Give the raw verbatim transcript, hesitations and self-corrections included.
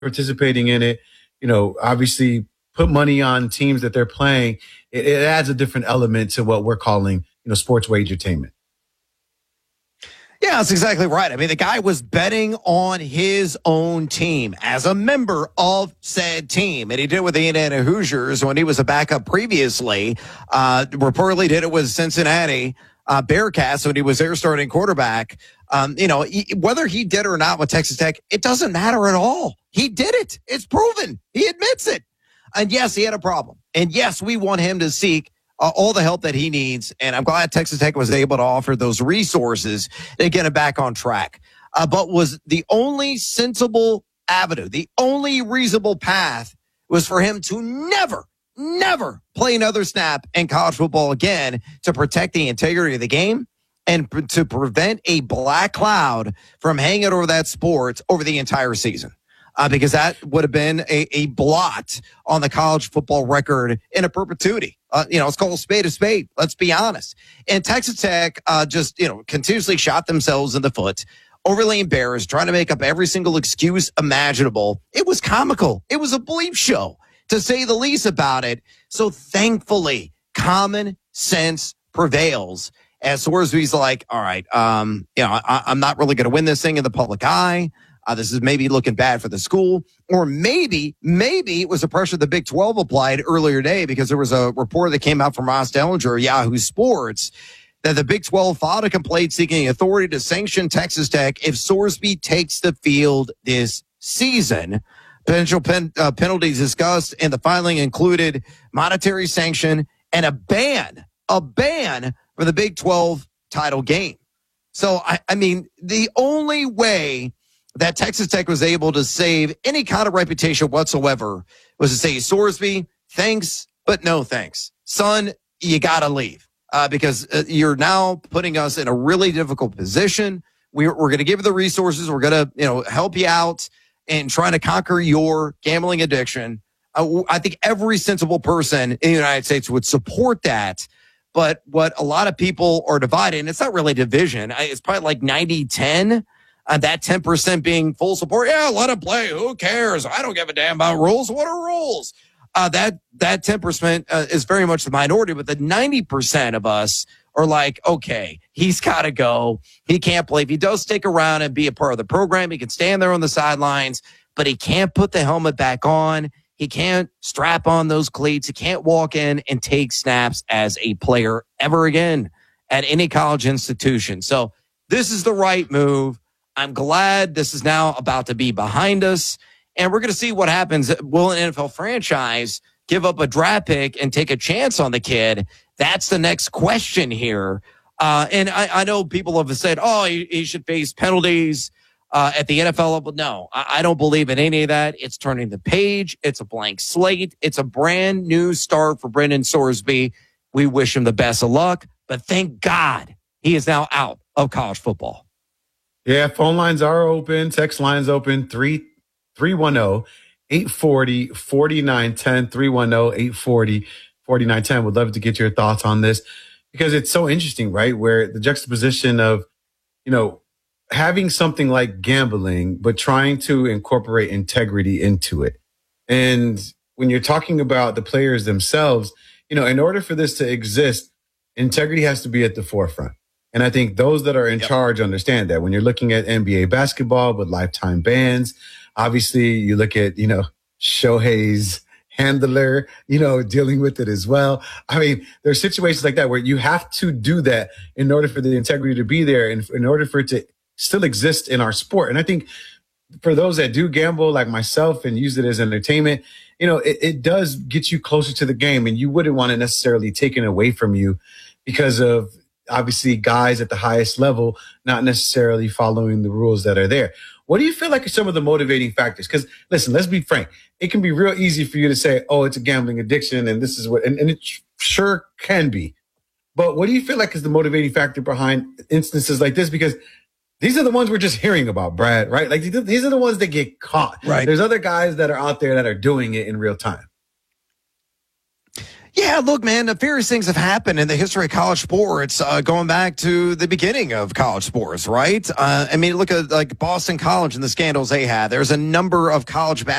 participating in it, you know, obviously put money on teams that they're playing, it, it adds a different element to what we're calling, you know, sports wagertainment. Yeah, that's exactly right. I mean, the guy was betting on his own team as a member of said team. And he did it with the Indiana Hoosiers when he was a backup previously. Uh, reportedly did it with Cincinnati uh, Bearcats when he was their starting quarterback. Um, you know, he, whether he did or not with Texas Tech, it doesn't matter at all. He did it. It's proven. He admits it. And yes, he had a problem. And yes, we want him to seek Uh, all the help that he needs. And I'm glad Texas Tech was able to offer those resources to get him back on track. Uh, but was the only sensible avenue, the only reasonable path was for him to never, never play another snap in college football again to protect the integrity of the game and pr- to prevent a black cloud from hanging over that sport over the entire season. Uh, because that would have been a, a blot on the college football record in a perpetuity. Uh, you know, it's called a spade a spade. Let's be honest. And Texas Tech uh, just, you know, continuously shot themselves in the foot, overly embarrassed, trying to make up every single excuse imaginable. It was comical. It was a bleep show, to say the least about it. So thankfully, common sense prevails as Sorsby's like, all right, um, you know, I, I'm not really going to win this thing in the public eye. Uh, this is maybe looking bad for the school, or maybe, maybe it was a pressure the Big twelve applied earlier today because there was a report that came out from Ross Dellinger, Yahoo Sports, that the Big twelve filed a complaint seeking authority to sanction Texas Tech if Sorsby takes the field this season. Potential pen, uh, penalties discussed in the filing included monetary sanction and a ban, a ban for the Big twelve title game. So, I, I mean, the only way that Texas Tech was able to save any kind of reputation whatsoever was to say, Sorsby, thanks, but no thanks. Son, you got to leave uh, because uh, you're now putting us in a really difficult position. We're, we're going to give you the resources. We're going to, you know, help you out in trying to conquer your gambling addiction. Uh, I think every sensible person in the United States would support that. But what a lot of people are divided, and it's not really division. It's probably like ninety ten. Uh, that ten percent being full support. Yeah, let him play. Who cares? I don't give a damn about rules. What are rules? Uh, that, that ten percent uh, is very much the minority, but the ninety percent of us are like, okay, he's got to go. He can't play. If he does stick around and be a part of the program, he can stand there on the sidelines, but he can't put the helmet back on. He can't strap on those cleats. He can't walk in and take snaps as a player ever again at any college institution. So this is the right move. I'm glad this is now about to be behind us, and we're going to see what happens. Will an N F L franchise give up a draft pick and take a chance on the kid? That's the next question here. Uh, and I, I know people have said, oh, he, he should face penalties uh, at the N F L level. No, I, I don't believe in any of that. It's turning the page. It's a blank slate. It's a brand new start for Brendan Sorsby. We wish him the best of luck, but thank God he is now out of college football. Yeah, phone lines are open. Text lines open. three three one zero, eight four zero, four nine one zero. three one zero, eight four zero, four nine one zero. Would love to get your thoughts on this because it's so interesting, right? Where the juxtaposition of, you know, having something like gambling, but trying to incorporate integrity into it. And when you're talking about the players themselves, you know, in order for this to exist, integrity has to be at the forefront. And I think those that are in yep. charge understand that. When you're looking at N B A basketball with lifetime bans, obviously you look at, you know, Shohei's handler, you know, dealing with it as well. I mean, there are situations like that where you have to do that in order for the integrity to be there and in order for it to still exist in our sport. And I think for those that do gamble like myself and use it as entertainment, you know, it, it does get you closer to the game, and you wouldn't want it necessarily taken away from you because of obviously guys at the highest level not necessarily following the rules that are there. What do you feel like are some of the motivating factors? Because listen, let's be frank. It can be real easy for you to say, oh, it's a gambling addiction and this is what, and, and it sure can be. But what do you feel like is the motivating factor behind instances like this? Because these are the ones we're just hearing about, Brad, right? Like these are the ones that get caught. Right. There's other guys that are out there that are doing it in real time. Yeah, look, man, the various things have happened in the history of college sports, uh, going back to the beginning of college sports, right? Uh, I mean, look at like Boston College and the scandals they had. There's a number of college basketball